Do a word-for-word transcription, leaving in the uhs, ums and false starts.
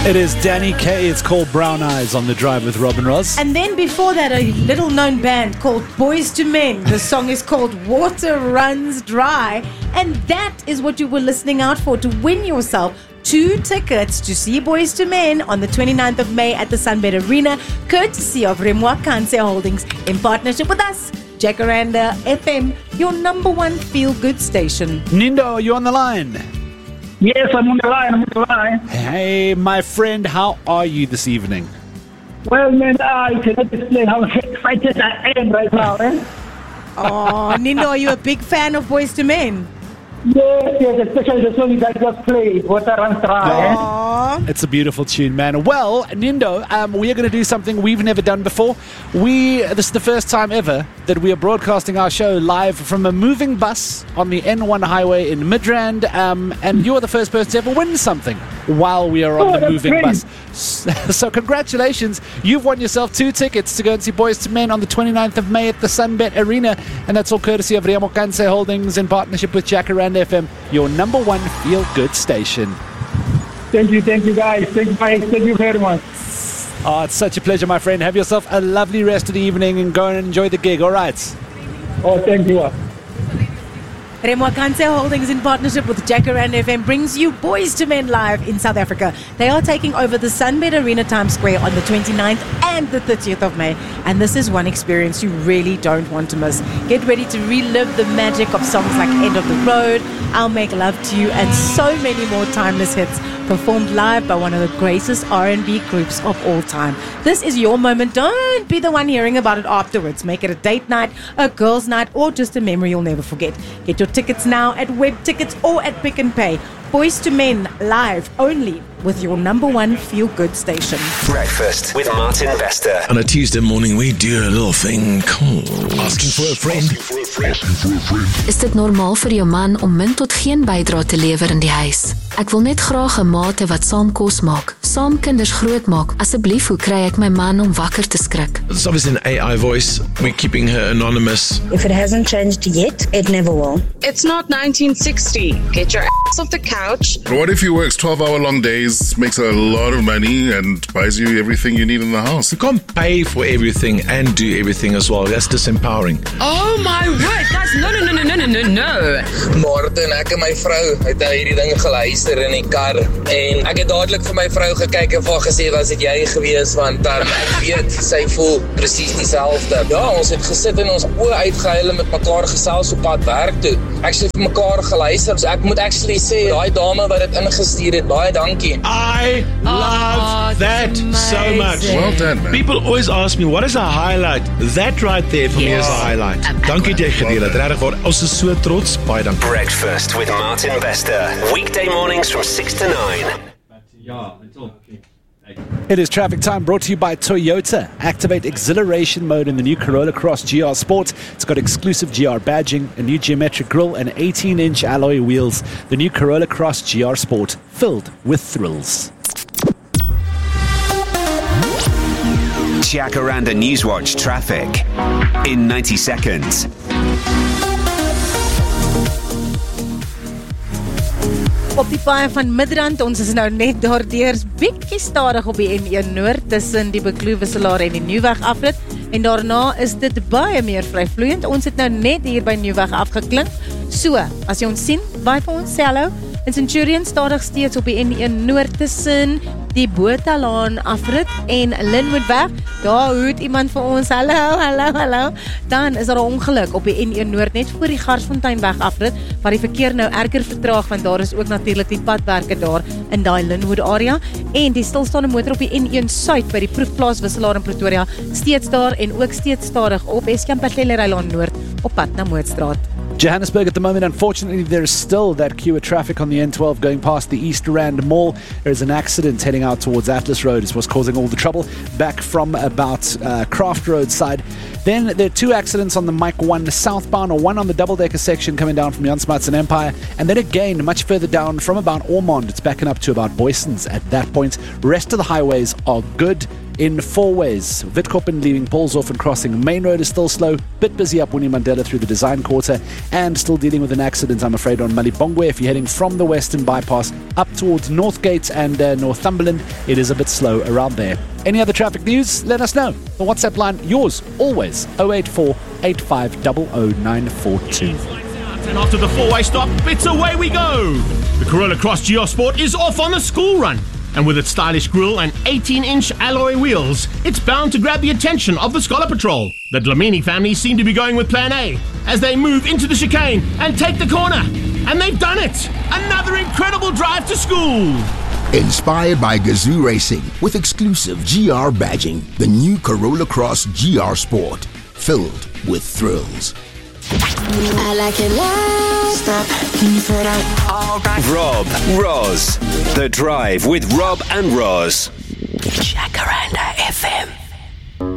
It is Danny Kaye. It's called Brown Eyes on The Drive with Robin Ross. And then before that, a little known band called Boys to Men. The song is called Water Runs Dry. And that is what you were listening out for to win yourself two tickets to see Boys to Men on the twenty-ninth of May at the Sunbed Arena, courtesy of Remwa Kanse Holdings in partnership with us, Jacaranda F M, your number one feel-good station. Nindo, are you on the line? Yes, I'm on the line, I'm on the line. Hey, my friend, how are you this evening? Well, man, I cannot explain how excited I am right now, eh? Oh, Nindo, are you a big fan of Boys to Men? Yes, yes, especially the song that just played, Water Runs Dry, eh? Aww. It's a beautiful tune, man. Well, Nindo, um, we are going to do something we've never done before. We This is the first time ever that we are broadcasting our show live from a moving bus on the N one highway in Midrand, um, and you're the first person to ever win something while we are on Oh, the that's moving great. bus. So congratulations. You've won yourself two tickets to go and see Boys to Men on the twenty-ninth of May at the Sunbet Arena, and that's all courtesy of Remwa Kanse Holdings in partnership with Jacaranda F M, your number one feel-good station. Thank you, thank you, guys. Thank you, guys. Thank you very much. Oh, it's such a pleasure, my friend. Have yourself a lovely rest of the evening and go and enjoy the gig, all right? Oh, thank you. Remwa Kanse Holdings in partnership with Jacaranda F M brings you Boys to Men live in South Africa. They are taking over the Sunbed Arena Times Square on the twenty-ninth and the thirtieth of May. And this is one experience you really don't want to miss. Get ready to relive the magic of songs like End of the Road, I'll Make Love to You, and so many more timeless hits performed live by one of the greatest R and B groups of all time. This is your moment. Don't be the one hearing about it afterwards. Make it a date night, a girls' night, or just a memory you'll never forget. Get your tickets now at Web Tickets or at Pick and Pay. Boys to Men live only with your number one feel-good station. Breakfast with Martin Vester. On a Tuesday morning, we do a little thing called Asking for a Friend. Is dit normaal vir jou man om min tot geen bydrae te lewer in die huis? Ek wil net graag 'n maat hê wat saam kos maak, saam kinders grootmaak. Asseblief, hoe kry ek my man om wakker te skrik? It's obviously an A I voice. We're keeping her anonymous. If it hasn't changed yet, it never will. It's not nineteen sixty. Get your ass off the couch. What if he works twelve-hour-long days, makes a lot of money, and buys you everything you need in the house? You can't pay for everything and do everything as well. That's disempowering. Oh my word, guys, no, no, no, no, no, no, no, no. Martin, ek en my vrou het nou hierdie dinge geluister in die kar en ek het dadelik vir my vrou gekyk en vir haar gesê, was dit jy gewees, want um, ek weet, sy voel presies dieselfde. Ja, ons het gesit en ons oë uitgehuil en met mekaar gesels op pad werk toe. Actually vir mekaar geluister, so ek moet actually sê, daai dame wat dit ingestuur het, baie dankie. I love Oh, that so amazing. much. Well done, man. People always ask me, what is a highlight? That right there for me is a highlight. Dankie jy gedeel het. Regtig waar. Ons is so trots. Baie dankie. Breakfast with Martin Vester. Weekday mornings from six to nine. It is traffic time, brought to you by Toyota. Activate exhilaration mode in the new Corolla Cross G R Sport. It's got exclusive G R badging, a new geometric grille, and eighteen inch alloy wheels. The new Corolla Cross G R Sport, filled with thrills. Jacaranda Newswatch traffic in ninety seconds. Op die paai van Midrand, ons is nou net daardeur, bietjie stadig op die N een Noord tussen die Bekloewisselaar en die Nieuweg afrit, en daarna is dit baie meer vryvloeiend. Ons het nou net hier by Nieuweg afgeklink. So, as jy ons sien, baie vir ons, sê hallo. In Centurion stadig steeds op die N een Noord tussen die Botalaan afrit en Linwoodweg. Daar hoed iemand vir ons, hallo, hallo, hallo. Dan is daar 'n ongeluk op die N een Noord net voor die Garsfonteinweg afrit, waar die verkeer nou erger vertraag, want daar is ook natuurlik die padwerke daar in daai Linwood area. En die stilstaande motor op die N een Suid by die Proefplaas Wisselaar in Pretoria, steeds daar en ook steeds stadig op Eskampertlerylaan Noord op pad na Mootstraat. Johannesburg at the moment, unfortunately, there is still that queue of traffic on the N twelve going past the East Rand Mall. There is an accident heading out towards Atlas Road. It's what's causing all the trouble back from about uh, Craft Road side. Then there are two accidents on the Mike one southbound, or one on the double-decker section coming down from Jan Smuts and Empire. And then again, much further down from about Ormond, it's backing up to about Boysons at that point. Rest of the highways are good. in four ways. Witkoppen leaving Paulshof and crossing Main Road is still slow. Bit busy up Winnie Mandela through the Design Quarter, and still dealing with an accident, I'm afraid, on Malibongwe. If you're heading from the Western Bypass up towards Northgate and uh, Northumberland, it is a bit slow around there. Any other traffic news? Let us know. The WhatsApp line, yours, always, oh eight four, eight five zero zero nine four two. And after the four-way stop, it's away we go. The Corolla Cross Geosport is off on the school run. And with its stylish grille and eighteen-inch alloy wheels, it's bound to grab the attention of the Scholar Patrol. The Dlamini family seem to be going with plan A as they move into the chicane and take the corner. And they've done it! Another incredible drive to school! Inspired by Gazoo Racing with exclusive G R badging, the new Corolla Cross G R Sport, filled with thrills. I like it loud. Stop. Can you throw it out? All right. Rob, Roz. The Drive with Rob and Roz. Jacaranda F M.